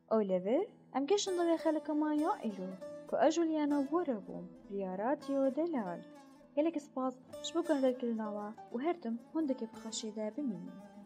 أوليفر أم كشن ضوي خلق ما يائلو كأجوليانا بوربوم رياراتيو دلال يلك سباس شبكن ركلناوا وهرتم هندك بخشي ذا بميني